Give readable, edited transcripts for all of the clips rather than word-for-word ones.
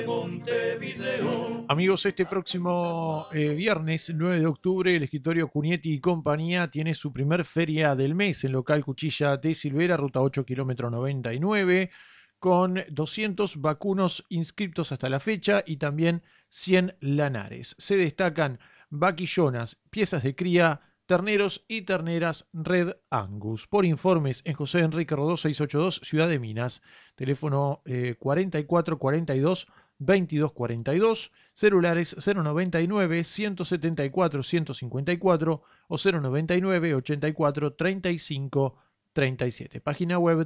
Montevideo. Amigos, este próximo viernes 9 de octubre el escritorio Cunietti y compañía tiene su primer feria del mes en local Cuchilla de Silvera, ruta 8, kilómetro 99, con 200 vacunos inscriptos hasta la fecha y también 100 lanares. Se destacan vaquillonas, piezas de cría, terneros y terneras Red Angus. Por informes en José Enrique Rodó 682, Ciudad de Minas, teléfono 4442 2242, celulares 099 174 154 o 099 84 35 37. Página web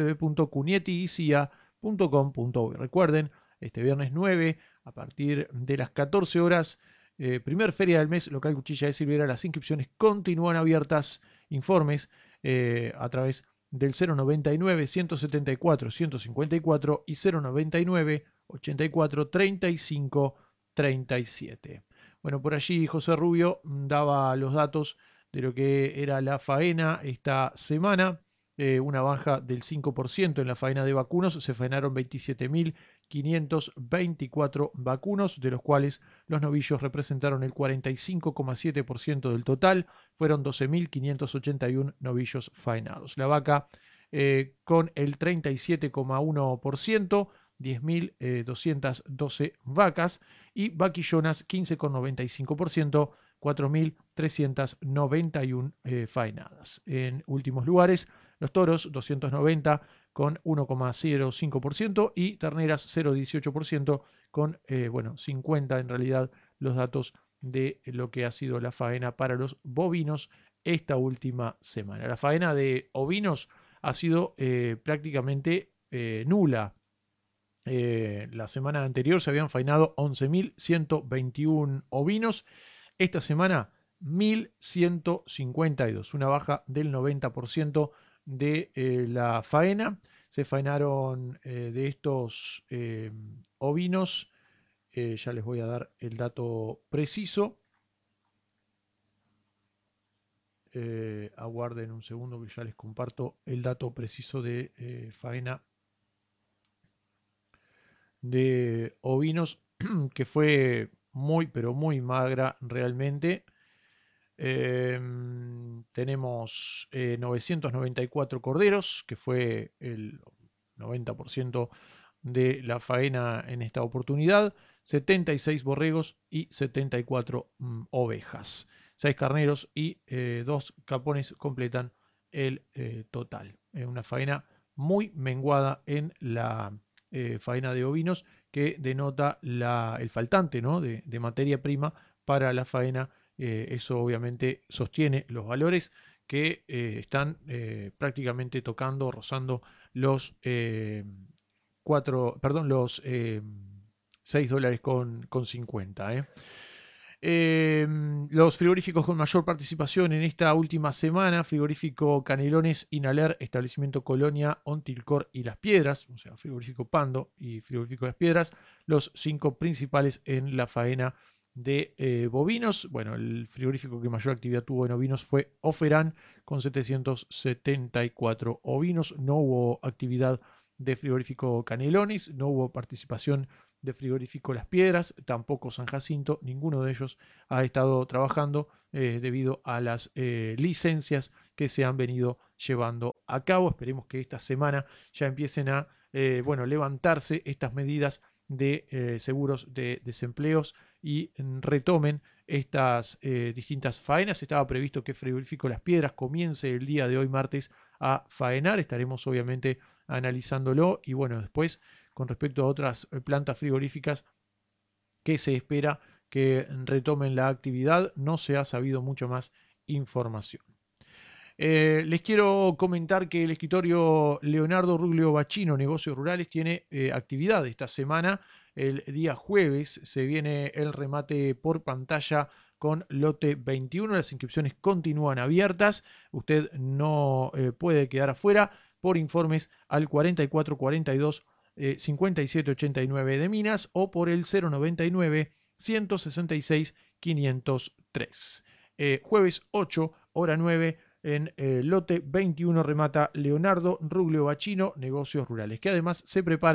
www.cunietiicia.com.uy. Recuerden, este viernes 9, a partir de las 14 horas, primer feria del mes, local Cuchilla de Silvera. Las inscripciones continúan abiertas. Informes a través del 099 174 154 y 099 84 35 37. Bueno, por allí José Rubio daba los datos de lo que era la faena esta semana. Una baja del 5% en la faena de vacunos. Se faenaron 27.524 vacunos, de los cuales los novillos representaron el 45,7% del total. Fueron 12.581 novillos faenados. La vaca con el 37,1%. 10.212 vacas y vaquillonas 15,95%, 4.391 faenadas. En últimos lugares, los toros 290 con 1,05% y terneras 0,18% con 50 en realidad los datos de lo que ha sido la faena para los bovinos esta última semana. La faena de ovinos ha sido prácticamente nula. La semana anterior se habían faenado 11.121 ovinos. Esta semana 1.152, una baja del 90% de la faena. Se faenaron de estos ovinos, ya les voy a dar el dato preciso. Aguarden un segundo que ya les comparto el dato preciso de faena de ovinos, que fue muy, pero muy magra realmente. Tenemos 994 corderos, que fue el 90% de la faena en esta oportunidad, 76 borregos y 74 ovejas. 6 carneros y 2 capones completan el total. Una faena muy menguada en la faena de ovinos, que denota el faltante, ¿no?, de materia prima para la faena. Eso obviamente sostiene los valores que están prácticamente tocando, rozando los los $6 con 50. Los frigoríficos con mayor participación en esta última semana: frigorífico Canelones, Inaler, establecimiento Colonia, Ontilcor y Las Piedras, o sea, frigorífico Pando y frigorífico Las Piedras, los 5 principales en la faena de bovinos. Bueno, el frigorífico que mayor actividad tuvo en ovinos fue Oferán, con 774 ovinos. No hubo actividad de frigorífico Canelones, no hubo participación de frigorífico Las Piedras, tampoco San Jacinto. Ninguno de ellos ha estado trabajando debido a las licencias que se han venido llevando a cabo. Esperemos que esta semana ya empiecen a levantarse estas medidas de seguros de desempleos y retomen estas distintas faenas. Estaba previsto que frigorífico Las Piedras comience el día de hoy, martes, a faenar. Estaremos obviamente analizándolo, y bueno, después con respecto a otras plantas frigoríficas que se espera que retomen la actividad, no se ha sabido mucho más información. Les quiero comentar que el escritorio Leonardo Ruglio Bacino, Negocios Rurales, tiene actividad esta semana. El día jueves se viene el remate por pantalla con lote 21. Las inscripciones continúan abiertas. Usted no puede quedar afuera. Por informes al 4442 5789 de Minas o por el 099 166 503. Jueves 8, hora 9, en lote 21 remata Leonardo Ruglio Bacino, Negocios Rurales, que además se prepara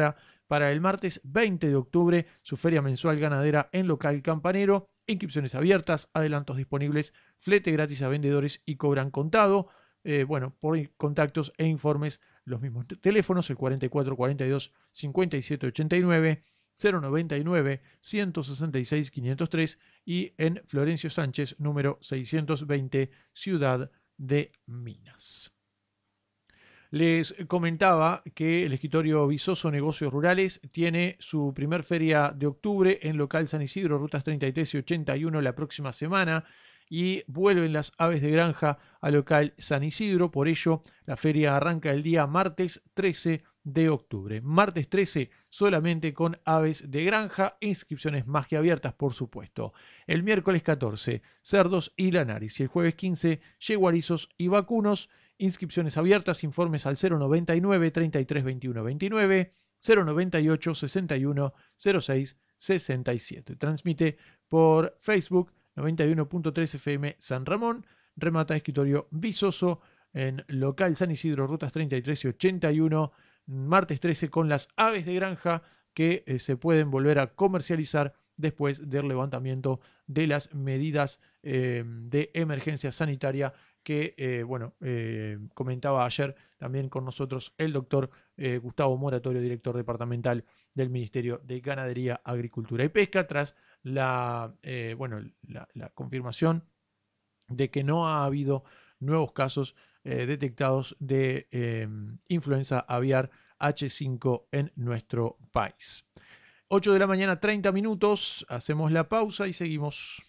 para el martes 20 de octubre, su feria mensual ganadera en local Campanero. Inscripciones abiertas, adelantos disponibles, flete gratis a vendedores y cobran contado. Por contactos e informes, los mismos teléfonos, el 4442 5789, 099 166 503 y en Florencio Sánchez, número 620, Ciudad de Minas. Les comentaba que el escritorio Visoso Negocios Rurales tiene su primer feria de octubre en local San Isidro, rutas 33 y 81 la próxima semana, y vuelven las aves de granja a local San Isidro. Por ello, la feria arranca el día martes 13 de octubre. Martes 13 solamente con aves de granja, inscripciones más que abiertas, por supuesto. El miércoles 14, cerdos y lanares. Y el jueves 15, yeguarizos y vacunos. Inscripciones abiertas, informes al 099 33 21 29, 098 61 06 67. Transmite por Facebook 91.3 FM San Ramón. Remata escritorio Visoso en local San Isidro, rutas 33 y 81, martes 13, con las aves de granja que se pueden volver a comercializar después del levantamiento de las medidas de emergencia sanitaria que, comentaba ayer también con nosotros el doctor Gustavo Moratorio, director departamental del Ministerio de Ganadería, Agricultura y Pesca, tras la confirmación de que no ha habido nuevos casos detectados de influenza aviar H5 en nuestro país. 8 de la mañana, 30 minutos, hacemos la pausa y seguimos.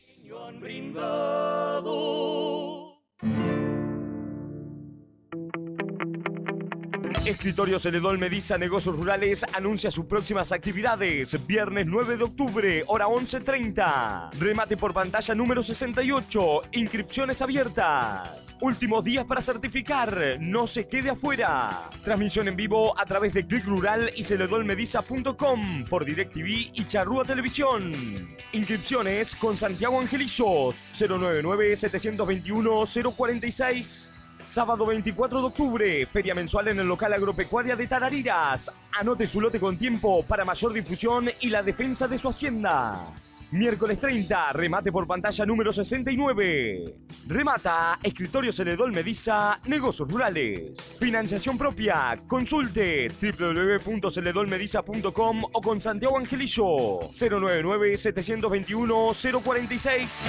Escritorio Celedón Mediza Negocios Rurales anuncia sus próximas actividades. Viernes 9 de octubre, hora 11:30. Remate por pantalla número 68. Inscripciones abiertas. Últimos días para certificar. No se quede afuera. Transmisión en vivo a través de Click Rural y celedonmediza.com por DirecTV y Charrúa Televisión. Inscripciones con Santiago Angelillo. 099 721 046. Sábado 24 de octubre, feria mensual en el local agropecuaria de Tarariras. Anote su lote con tiempo para mayor difusión y la defensa de su hacienda. Miércoles 30, remate por pantalla número 69. Remata, escritorio Celedón Mediza, Negocios Rurales. Financiación propia, consulte www.celedonmediza.com o con Santiago Angelillo. 099 721 046.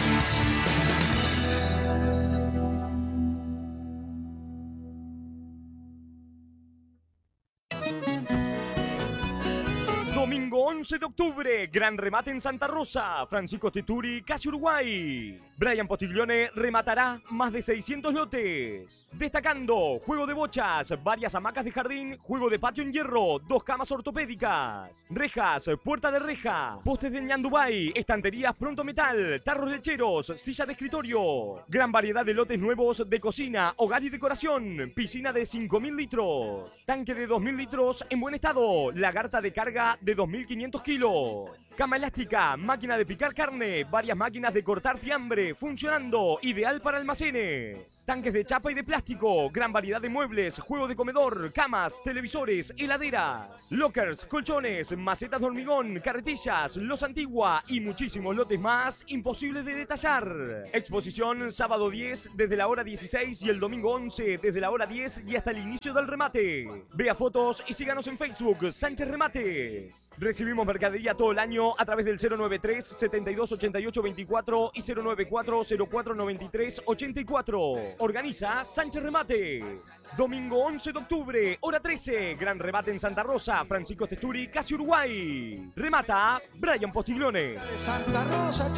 Domingo 11 de octubre, gran remate en Santa Rosa. Francisco Teturi, casi Uruguay. Brian Postiglione rematará más de 600 lotes. Destacando, juego de bochas, varias hamacas de jardín, juego de patio en hierro, 2 camas ortopédicas, rejas, puerta de reja, postes de ñandubay, estanterías pronto metal, tarros lecheros, silla de escritorio. Gran variedad de lotes nuevos de cocina, hogar y decoración. Piscina de 5.000 litros. Tanque de 2.000 litros en buen estado. Lagarta de carga de 2.500 kilos. Cama elástica, máquina de picar carne, varias máquinas de cortar fiambre, funcionando, ideal para almacenes. Tanques de chapa y de plástico, gran variedad de muebles, juego de comedor, camas, televisores, heladeras, lockers, colchones, macetas de hormigón, carretillas, los antigua y muchísimos lotes más, imposibles de detallar. Exposición sábado 10 desde la hora 16 y el domingo 11 desde la hora 10 y hasta el inicio del remate. Vea fotos y síganos en Facebook, Sánchez Remates. Recibimos mercadería todo el año a través del 093 72 88 24 y 094 04 93 84. Organiza Sánchez Remates. Domingo 11 de octubre, hora 13. Gran remate en Santa Rosa. Francisco Teturi, casi Uruguay. Remata Brian Postiglione. Santa Rosa,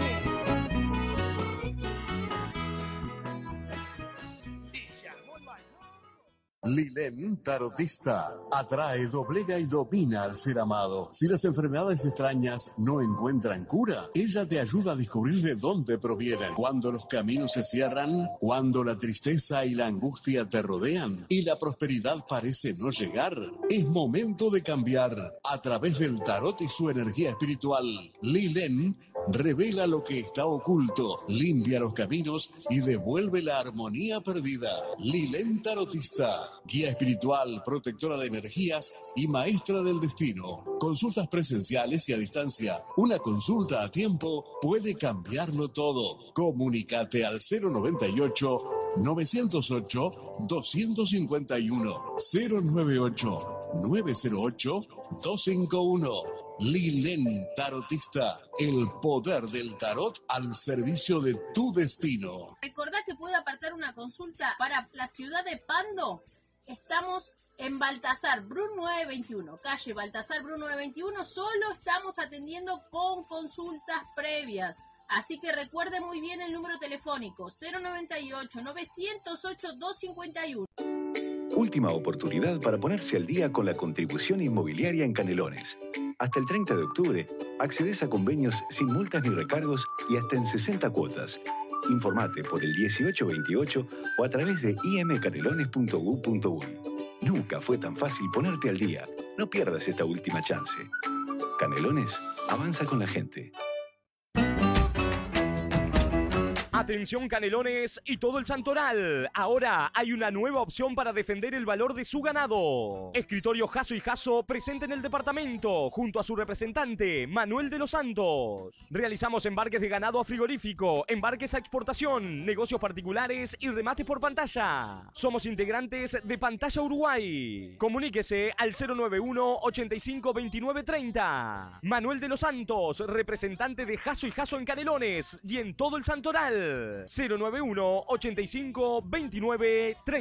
Lilén Tarotista atrae, doblega y domina al ser amado. Si las enfermedades extrañas no encuentran cura, ella te ayuda a descubrir de dónde provienen. Cuando los caminos se cierran, cuando la tristeza y la angustia te rodean y la prosperidad parece no llegar, es momento de cambiar. A través del tarot y su energía espiritual, Lilén revela lo que está oculto, limpia los caminos y devuelve la armonía perdida. Lilén Tarotista. guía espiritual, protectora de energías y maestra del destino. Consultas presenciales y a distancia. Una consulta a tiempo puede cambiarlo todo. Comunícate al 098-908-251. 098-908-251. Lilén Tarotista, el poder del tarot al servicio de tu destino. Recordá que puede apartar una consulta para la ciudad de Pando. Estamos en Baltasar Brun 921, calle Baltasar Brun 921. Solo estamos atendiendo con consultas previas. Así que recuerde muy bien el número telefónico 098-908-251. Última oportunidad para ponerse al día con la contribución inmobiliaria en Canelones. Hasta el 30 de octubre, accedes a convenios sin multas ni recargos y hasta en 60 cuotas. Informate por el 1828 o a través de imcanelones.gov.uy. Nunca fue tan fácil ponerte al día. No pierdas esta última chance. Canelones, avanza con la gente. Atención Canelones y todo el Santoral. Ahora hay una nueva opción para defender el valor de su ganado. Escritorio Jasso y Jasso presente en el departamento junto a su representante Manuel de los Santos. Realizamos embarques de ganado a frigorífico, embarques a exportación, negocios particulares y remate por pantalla. Somos integrantes de Pantalla Uruguay. Comuníquese al 091 85 29 30. Manuel de los Santos, representante de Jasso y Jasso en Canelones y en todo el Santoral. 091 85 29 30.